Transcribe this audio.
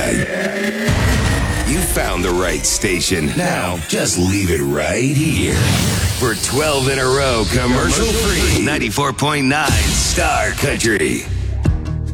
You found the right station. Now, just leave it right here. For 12 in a row, commercial free. 94.9 Star Country.